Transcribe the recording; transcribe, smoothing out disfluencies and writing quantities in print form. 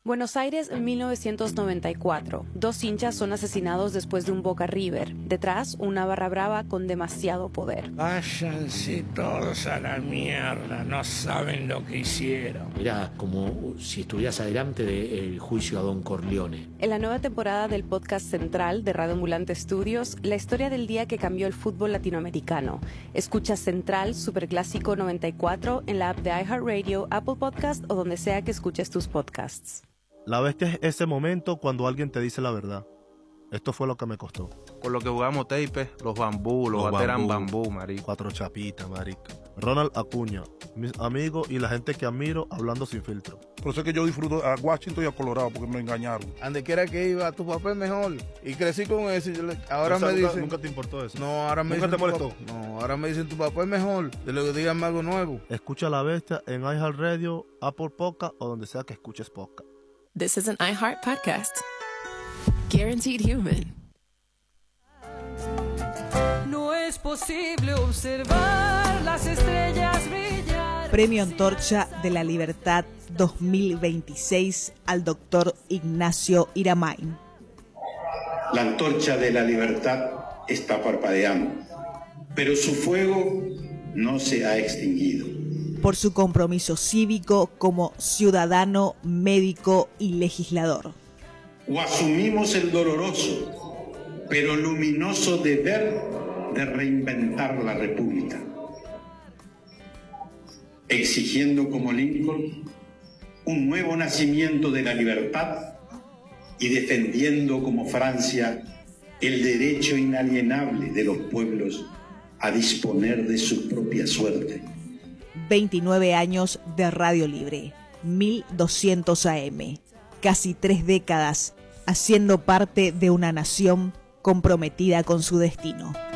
Buenos Aires, 1994. 2 hinchas son asesinados después de un Boca River. Detrás, una barra brava con demasiado poder. Váyanse todos a la mierda, no saben lo que hicieron. Era como si estuvieras adelante del juicio a Don Corleone. En la nueva temporada del podcast central de Radio Ambulante Studios, la historia del día que cambió el fútbol latinoamericano. Escucha Central Superclásico 94 en la app de iHeartRadio, Apple Podcast o donde sea que escuches tus podcasts. La bestia es ese momento cuando alguien te dice la verdad. Esto fue lo que me costó. Por lo que jugamos tape, los bambú, los bateran bambú, marico. 4 chapitas, marico. Ronald Acuña, mis amigos y la gente que admiro hablando sin filtro. Por eso es que yo disfruto a Washington y a Colorado, porque me engañaron. Donde quiera que iba, tu papá es mejor. Y crecí con eso. Ahora me dicen... ¿Nunca te importó eso? No, ahora me ¿Nunca dicen... te molestó? No, ahora me dicen tu papá es mejor. De luego díganme algo nuevo. Escucha La Bestia en iHeartRadio, Apple Podcast o donde sea que escuches podcast. This is an iHeart podcast. Guaranteed Human. No es posible observar las estrellas brillar. Premio Antorcha de la Libertad 2026 al doctor Ignacio Iramain. La antorcha de la libertad está parpadeando, pero su fuego no se ha extinguido. Por su compromiso cívico como ciudadano, médico y legislador. O asumimos el doloroso, pero luminoso deber de reinventar la República, exigiendo como Lincoln un nuevo nacimiento de la libertad y defendiendo como Francia el derecho inalienable de los pueblos a disponer de su propia suerte. 29 años de Radio Libre, 1200 AM, casi 3 décadas haciendo parte de una nación comprometida con su destino.